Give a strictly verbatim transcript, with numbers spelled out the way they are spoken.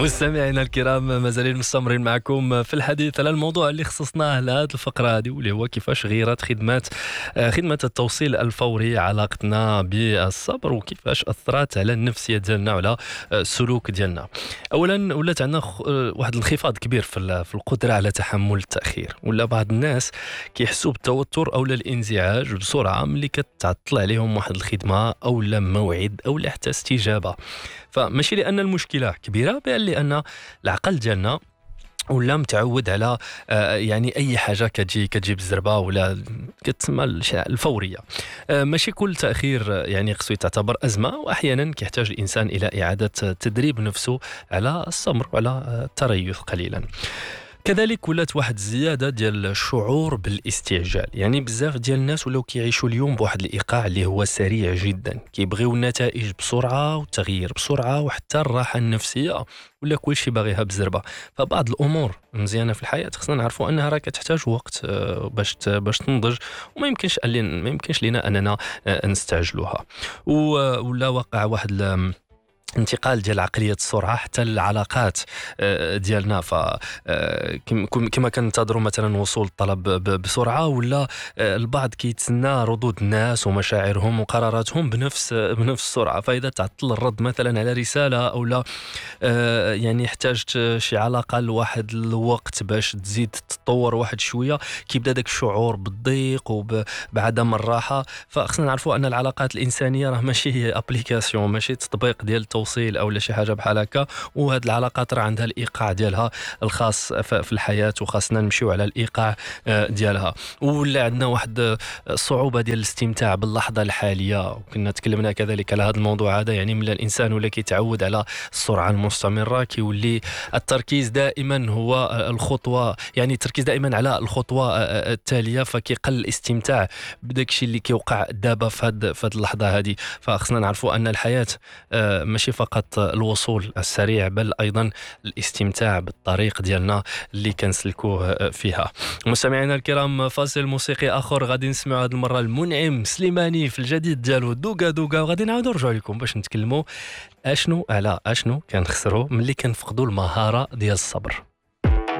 مستمعينا الكرام، مازالين مستمرين معكم في الحديث على الموضوع اللي خصصناه لهذه الفقرة هذه، واللي هو كيفاش غيرت خدمات خدمة التوصيل الفوري علاقتنا بالصبر، وكيفاش أثرت على النفسية ديالنا وعلى السلوك ديالنا. أولا ولات عندنا واحد الانخفاض كبير في في القدرة على تحمل التأخير، ولا بعض الناس كيحسوا بالتوتر أو الانزعاج بسرعة ملي كتعطل عليهم واحد الخدمة أو لا موعد أو لا حتى استجابة. فماشي لأن المشكلة كبيرة، بل لأن العقل ديالنا ولا متعود على آه يعني اي حاجه كتجي كتجي بالزربه ولا كتسمى الفوريه. آه ماشي كل تاخير يعني خصو تعتبر ازمه، واحيانا كيحتاج الانسان الى اعاده تدريب نفسه على الصبر وعلى التريث قليلا. كذلك ولات واحد الزياده ديال الشعور بالاستعجال، يعني بزاف ديال الناس ولاو كيعيشوا اليوم بواحد الايقاع اللي هو سريع جدا، كيبغيو النتائج بسرعه والتغيير بسرعه، وحتى الراحه النفسيه ولا كلشي باغيها بزربه. فبعض الامور مزيانه في الحياه خصنا نعرفوا انها راه كتحتاج وقت باش باش تنضج، وما يمكنش ما يمكنش لينا اننا نستعجلوها. ولا وقع واحد انتقال ديال عقليه السرعه حتى العلاقات ديالنا. ف كما كننتظروا مثلا وصول الطلب بسرعه، ولا البعض كيتسنى ردود الناس ومشاعرهم وقراراتهم بنفس بنفس السرعه. فاذا تعطل الرد مثلا على رساله او لا يعني احتاجت شي علاقه لواحد الوقت باش تزيد تطور واحد شويه، كيبدا داك الشعور بالضيق وبعدم الراحه. فخصنا نعرفوا ان العلاقات الانسانيه راه ماشي ابليكاسيون، ماشي تطبيق ديال التوصيل او لا شي حاجه بحال هكا، وهاد العلاقات راه عندها الايقاع ديالها الخاص في الحياه، وخاصنا نمشيو على الايقاع ديالها. ولا عندنا واحد الصعوبه ديال الاستمتاع باللحظه الحاليه، وكنا تكلمنا كذلك على هذا الموضوع هذا. يعني من الانسان ولا كيتعود على السرعه المستمره، كيولي التركيز دائما هو الخطوه، يعني التركيز دائما على الخطوه التاليه، فكيقل الاستمتاع بداك الشيء اللي كيوقع دابا في هذه في هذه اللحظه هذه. فخصنا نعرفوا ان الحياه ماشي فقط الوصول السريع، بل ايضا الاستمتاع بالطريق ديالنا اللي كنسلكوه فيها. مستمعينا الكرام، فاصل موسيقي اخر غادي نسمعوا هذه المره المنعم سليماني في الجديد ديالو دوغا دوغا، وغادي نعاودوا نرجعوا لكم باش نتكلموا اشنو على اشنو كنخسروا ملي كنفقدوا المهاره ديال الصبر.